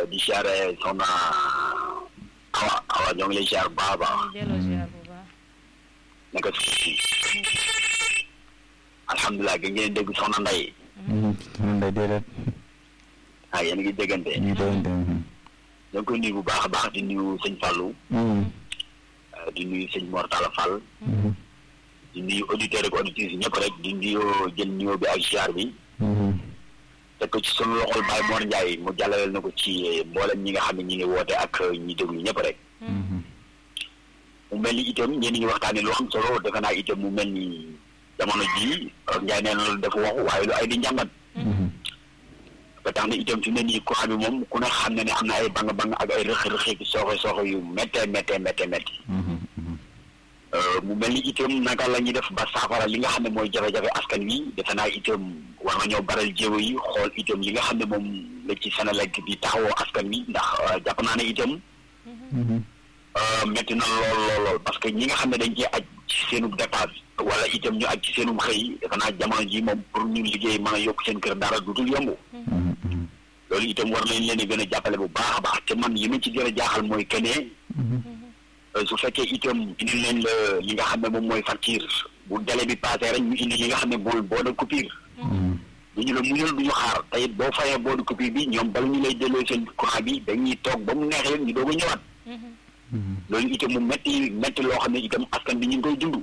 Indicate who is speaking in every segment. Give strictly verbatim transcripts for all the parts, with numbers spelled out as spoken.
Speaker 1: di siyaare soxna Awa Awa ñoo ngi lay siyaar bu baax a baax.
Speaker 2: delloo siyaar bu baax.
Speaker 1: naka si. alhamdulilah gi ngeen dégg soxna Ndeye.
Speaker 3: soxna Ndeye déedéet.
Speaker 1: ah yéen a ngi déggante.
Speaker 3: ñu ngi déggante.
Speaker 1: ñoo ngi koy nuyu bu baax a baax di nuyu sëñ Fallou. di nuyu sëñ Mor Talla Fall. di nuyu auditeurs ak auditrices yi ñëpp rek di nuyu jël nuyoo bi ak siyaar bi. teg ko ci sunu loxol Baye Mor Ndiaye mu jàllaleel na ko ci mboolem ñi nga xam ne ñi ngi woote ak ñi déglu ñëpp rek. mu mel ni itam ñenn ñi waxtaanee lu am solo defe naa itam mu mel ni jamono jii Ndiaye nee na loolu dafa waxu waaye lu ay di njàmbat. ba tax na itam fi mu ne nii courant bi moom ku ne xam ne ne am na ay bang-bang ak ay rëq-rëq ki sooxe sooxe yu méttee méttee méttee métti. mu mel ni itam naka la ñuy def ba saafara li nga xam ne mooy jafe-jafe askan wi defe naa itam war nañoo baral jéego yi xool itam li nga xam ne moom la ci Senelec di taxawoo askan wi ndax jàpp naa ne itam métti na lool lool lool parce que ñi nga xam ne dañ cee aj ci seenu dépense wala itam ñu aj ci seenum xëy defe naa jamono ji moom pour ñu liggéey mën a yokk seen kër dara dutul yomb. loolu itam war nañ leen di gën a jàppale bu baax a baax te man li ma ci gën a jaaxal mooy que ne su fekkee itam indi leen la li nga xam ne moom mooy facture bu délai bi passé rek ñu indi li nga xam ne mooy boo de coupure. du ñu la muñal du ñu xaar te it boo fayee boo de coupure bi ñoom bala ñu lay delloo seen courant bi dañuy toog ba mu neex leen ñu doog a ñëwaat. loolu itam mu metti metti loo xam ne itam askan bi ñu ngi koy dund.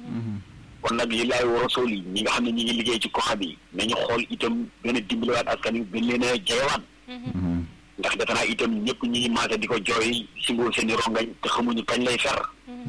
Speaker 1: kon nag li laay war a sool yi ñi nga xam ne ñi ngi liggéey ci courant bi nañu xool itam gën a dimbaliwaat askan wi gën leen a jegewaat. ndax defe naa itam ñëpp ñi ngi maase di ko jooy singoo seen i rongañ te xamuñu kañ lay fer.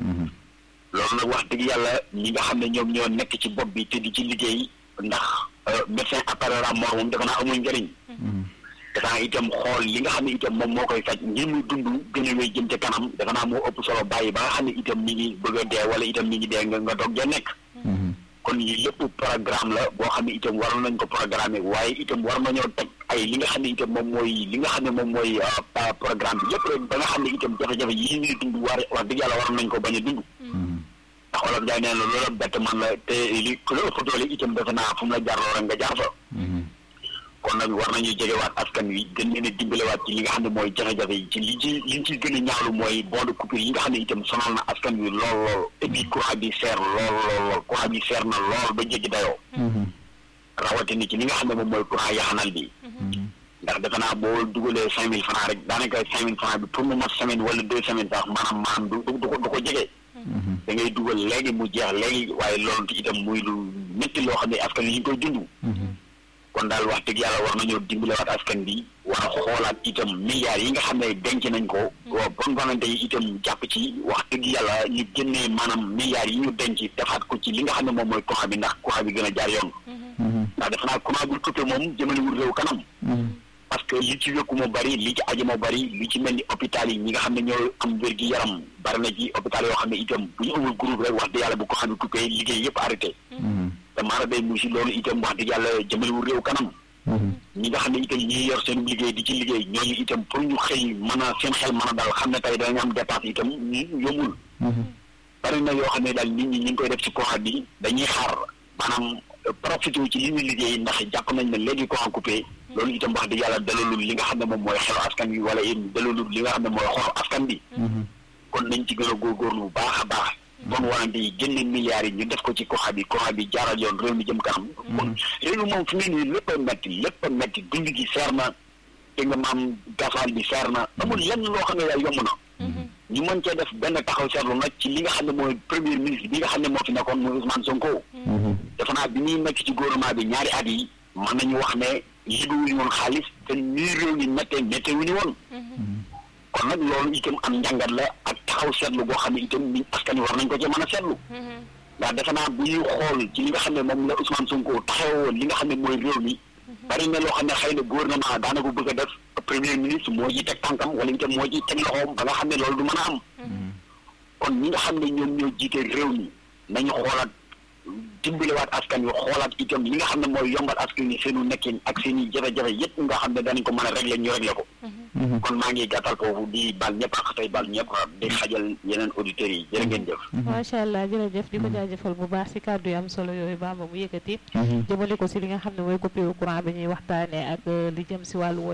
Speaker 1: loolu nag wax dëgg yàlla ñi nga xam ne ñoom ñoo nekk ci bopp bi te di ci liggéey ndax médecin appareil à mort moom defe naa amul njëriñ. defe naa itam xool li nga xam ne itam moom moo koy faj ngir muy dund gën a wéy jëm ca kanam defe naa moo ëpp solo bàyyi ba nga xam ne itam mi ngi bëgg a dee wala itam mi ngi dee nga nga doog ja nekk. kon lii lépp programme la boo xam ne itam waroon nañ ko programmer waaye itam war nañoo teg ay li nga xam ne itam moom mooy li nga xam ne moom mooy programme bi yëpp rek ba nga xam ne itam jafe-jafe yii ñuy dund war wax dëgg yàlla waroon nañ ko bañ a dund. ndax Olof Njaay nee na loolu bett man la te li ku la ëpp doole itam defe naa fu mu la jaarloo rek nga jaar fa. kon nag war nañu jegewaat askan wi gën leen a dimbalewaat ci li nga xam ne mooy jafe-jafe yi ci li ci li ñu ci gën a ñaawlu mooy bon de coupure yi nga xam ne itam sonal na askan wi lool lool et puis courant bi seer lool lool lool courant bi seer na lool ba jéggi dayoo. rawatina ci li nga xam ne moom mooy courant yaxanal bi. ndax defe naa boo dugalee cinq mille francs rek daanaka cinq mille francs bi pour mu mat semaine wala deux semaines sax maanaam maanaam du du ko du ko jege. da ngay dugal léegi mu jeex léegi waaye loolu itam muy lu métti loo xam ne askan wi ñu ngi koy dund. kon daal wax dëgg yàlla war nañoo dimbalewaat askan bi war a xoolaat itam milliards yi nga xam ne denc nañ ko bonne volonté yi itam jàpp ci wax dëgg yàlla ñu génnee maanaam milliards yi ñu denc defaat ko ci li nga xam ne moom mooy courant bi ndax courant bi gën a jaar yoon. ndax defe naa courant bu coupé moom jëmalewul réew kanam. parce que li ci wékku moo bari li ci aju moo bari li ci mel ni hôpital yi ñi nga xam ne ñoo am wér gi yaram bari na ci hôpital yoo xam ne itam bu ñu amul groupe rek wax dëgg yàlla bu courant bi coupé liggéey yëpp arrêté. te maara day mu si loolu itam wax dëgg yàlla jëmalewul réew kanam. ñi nga xam ne itam ñi yor seen liggéey di ci liggéey ñooñu itam pour ñu xëy mën a seen xel mën a dal xam ne tey danañ am dépense itam yombul. bari na yoo xam ne daal nit ñi ñu ngi koy def ci courant bi dañuy xaar maanaam profité ci li ñuy liggéey ndax jàpp nañ ne léegi courant coupé loolu itam wax dëgg yàlla dalalul li nga xam ne moom mooy xelu askan bi wala yéen dalalul li nga xam ne mooy xolu askan bi. kon nañ ci gën a góorgóorlu bu baax a baax. bon warante yi génne milliards yi ñu def ko ci courant bi courant bi jaaral yoon réew mi jëm kanam. kon réew mi moom fi mu ne nii lépp a métti lépp a métti dund gi seer na te nga maam gasoil bi seer na amul lenn loo xam ne daal yomb na. ñu mën cee def benn taxaw seetlu nag ci li nga xam ne mooy premier ministre bi nga xam ne moo fi nekkoon mooy Ousmane Sonko. defe naa bi ñuy nekk ci gouvernement bi ñaari at yi mën nañu wax ne liggéeyuñu woon xaalis te nii réew mi méttee méttee wu ñu woon. kon nag loolu itam am njàngat la ak taxaw seetlu boo xam ne itam ni askan wi war nañ ko ci mën a seetlu. ndax defe naa bu ñuy xool ci li nga xam ne moom la Ousmane Sonko taxawoon li nga xam ne mooy réew mi. bari na loo xam ne xëy na gouvernement daana ko bëgg a def premier ministre moo ci teg tànkam wala itam moo ci teg loxoom ba nga xam ne loolu du mën a am. kon ñi nga xam ne ñoom ñoo jiite réew mi nañu xoolaat dimbalewaat askan wi xoolaat itam li nga xam ne mooy yombal askan wi seenu nekkin ak seen i jafe-jafe yëpp nga xam ne danañ ko mën a régler ñu régler ko. kon maa ngi gàttal foofu di bal ñëpp ak tey bal ñëpp di xajal yeneen auditeurs yi jërë ngeen jëf.
Speaker 2: macha allah jërëjëf di ko jaajëfal bu baax si kàddu yi am solo yooyu Bamba mu yëkkati. jëmale ko si li nga xam ne mooy coupure courant bi ñuy waxtaanee ak li jëm si wàllu